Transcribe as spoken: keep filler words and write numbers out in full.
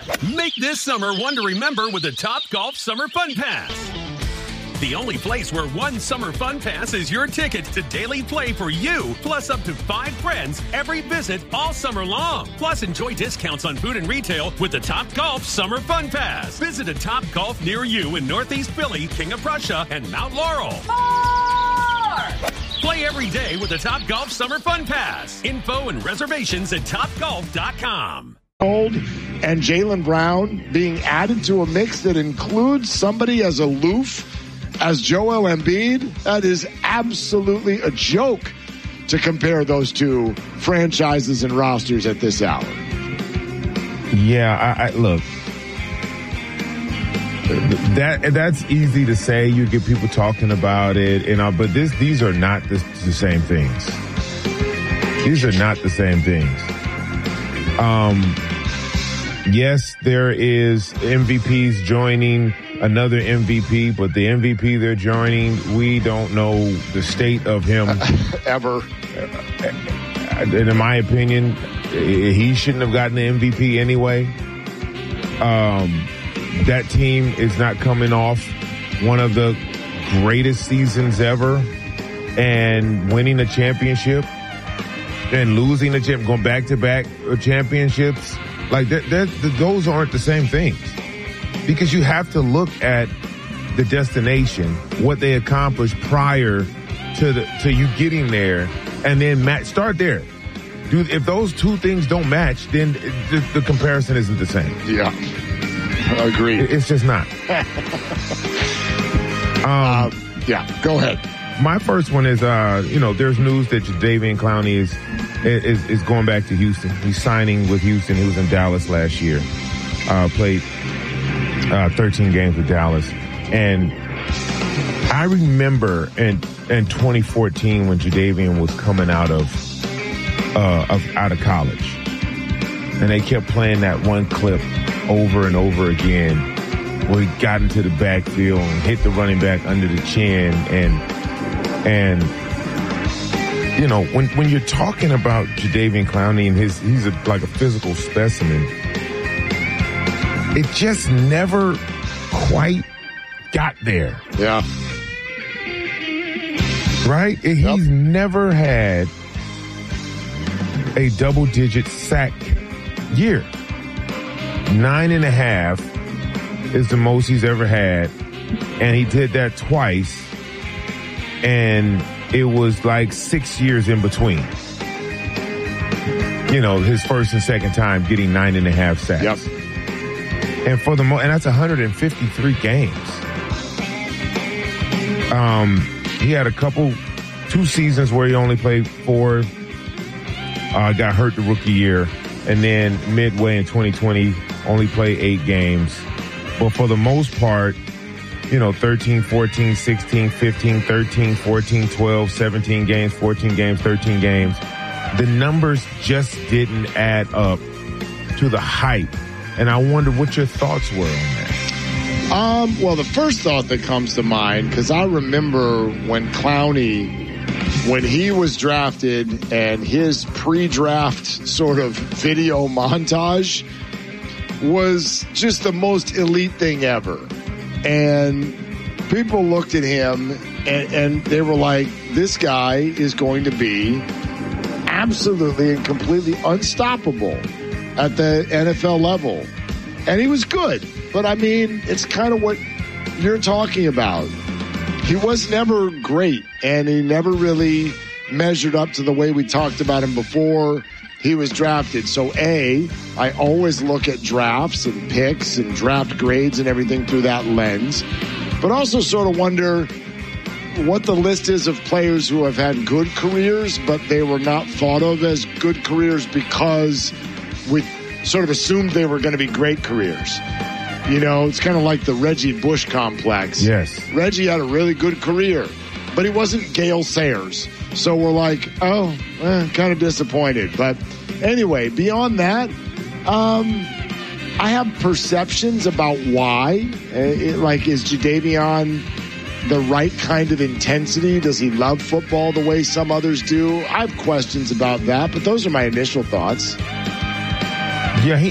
Make this summer one to remember with the Top Golf Summer Fun Pass. The only place where one summer fun pass is your ticket to daily play for you, plus up to five friends every visit all summer long. Plus, enjoy discounts on food and retail with the Top Golf Summer Fun Pass. Visit a Top Golf near you in Northeast Philly, King of Prussia, and Mount Laurel. More! Play every day with the Top Golf Summer Fun Pass. Info and reservations at top golf dot com. And Jaylen Brown being added to a mix that includes somebody as aloof as Joel Embiid, that is absolutely a joke to compare those two franchises and rosters at this hour. Yeah, I, I look, that that's easy to say. You get people talking about it, and uh, but this these are not the, the same things. These are not the same things. Um, yes, there is M V Ps joining another M V P, but the M V P they're joining, we don't know the state of him. Ever. And in my opinion, he shouldn't have gotten the M V P anyway. Um, that team is not coming off one of the greatest seasons ever and winning a championship and losing a champ, going back-to-back championships. Like, that, that, those aren't the same things. Because you have to look at the destination, what they accomplished prior to the to you getting there, and then match, start there. Dude, if those two things don't match, then the, the comparison isn't the same. Yeah, agreed. It's just not. um, uh, yeah, go ahead. My first one is, uh, you know, there's news that Jadeveon Clowney is, is is going back to Houston. He's signing with Houston. He was in Dallas last year. Uh, played Uh, thirteen games with Dallas. And I remember in, in twenty fourteen when Jadeveon was coming out of, uh, of, out of college. And they kept playing that one clip over and over again where he got into the backfield and hit the running back under the chin. And, and, you know, when, when you're talking about Jadeveon Clowney and his, he's a, like a physical specimen, it just never quite got there. Yeah. Right? He's yep. never had a double-digit sack year. Nine and a half is the most he's ever had. And he did that twice. And it was like six years in between. You know, his first and second time getting nine and a half sacks. Yep. And for the mo- and that's one hundred fifty-three games. Um, he had a couple, two seasons where he only played four. Uh, got hurt the rookie year, and then midway in twenty twenty, only played eight games. But for the most part, you know, thirteen, fourteen, sixteen, fifteen, thirteen, fourteen, twelve, seventeen games, fourteen games, thirteen games. The numbers just didn't add up to the hype. And I wonder what your thoughts were on that. Um, well, the first thought that comes to mind, because I remember when Clowney, when he was drafted and his pre-draft sort of video montage was just the most elite thing ever. And people looked at him and, and they were like, this guy is going to be absolutely and completely unstoppable at the N F L level. And he was good. But, I mean, it's kind of what you're talking about. He was never great, and he never really measured up to the way we talked about him before he was drafted. So, A, I always look at drafts and picks and draft grades and everything through that lens. But also sort of wonder what the list is of players who have had good careers, but they were not thought of as good careers because we sort of assumed they were going to be great careers. You know, it's kind of like the Reggie Bush complex. Yes. Reggie had a really good career, but he wasn't Gale Sayers. So we're like, oh, eh, kind of disappointed. But anyway, beyond that, um, I have perceptions about why. Uh, it, like, is Jadeveon the right kind of intensity? Does he love football the way some others do? I have questions about that, but those are my initial thoughts.